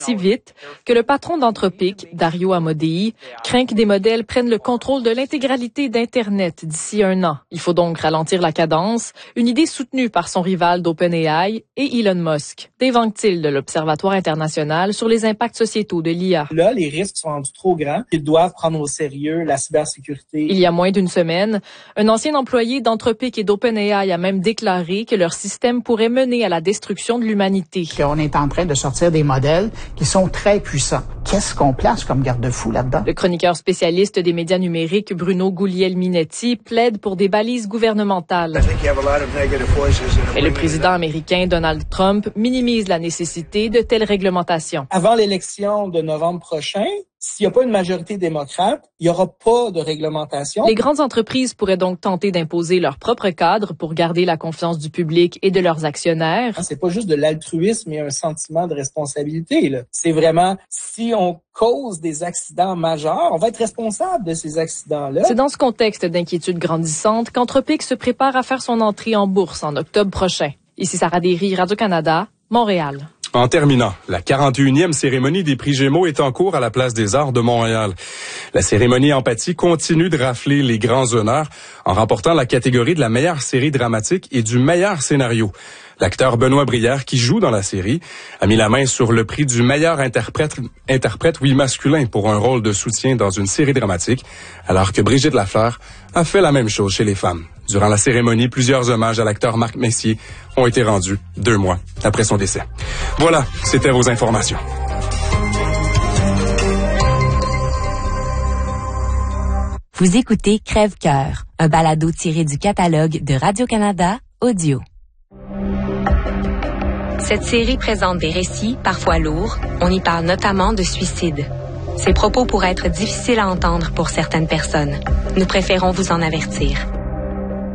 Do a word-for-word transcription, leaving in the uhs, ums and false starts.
si vite que le patron d'Anthropic, Dario Amodei, craint que des modèles prennent le contrôle de l'intégralité d'Internet d'ici un an. Il faut donc ralentir la cadence, une idée soutenue par son rival d'OpenAI et Elon Musk. Dave Anctil de l'Observatoire international sur les impacts sociétaux de l'I A. Là, les risques sont rendus trop grands. Ils doivent prendre au sérieux la cybersécurité. Il y a moins d'une semaine, un ancien employé d'Anthropic et d'OpenAI a même déclaré que leur système pourrait mener à la destruction de l'humanité. On est en train de sortir des modèles qui sont très puissants. Qu'est-ce qu'on place comme garde-fou là-dedans? Le chroniqueur spécialiste des médias numériques Bruno Guglielminetti plaide pour des balises gouvernementales. Mais le président américain Donald Trump minimise la nécessité de telles réglementations. Avant l'élection de novembre prochain, s'il n'y a pas une majorité démocrate, il n'y aura pas de réglementation. Les grandes entreprises pourraient donc tenter d'imposer leur propre cadre pour garder la confiance du public et de leurs actionnaires. C'est pas juste de l'altruisme et un sentiment de responsabilité, là. C'est vraiment, si on cause des accidents majeurs, on va être responsable de ces accidents-là. C'est dans ce contexte d'inquiétude grandissante qu'Anthropic se prépare à faire son entrée en bourse en octobre prochain. Ici Sarah Derry, Radio-Canada, Montréal. En terminant, la quarante et unième cérémonie des prix Gémeaux est en cours à la Place des Arts de Montréal. La cérémonie Empathie continue de rafler les grands honneurs en remportant la catégorie de la meilleure série dramatique et du meilleur scénario. L'acteur Benoît Brière, qui joue dans la série, a mis la main sur le prix du meilleur interprète, interprète oui, masculin pour un rôle de soutien dans une série dramatique, alors que Brigitte Lafleur a fait la même chose chez les femmes. Durant la cérémonie, plusieurs hommages à l'acteur Marc Messier ont été rendus deux mois après son décès. Voilà, c'était vos informations. Vous écoutez Crève-Cœur, un balado tiré du catalogue de Radio-Canada Audio. Cette série présente des récits, parfois lourds. On y parle notamment de suicide. Ces propos pourraient être difficiles à entendre pour certaines personnes. Nous préférons vous en avertir.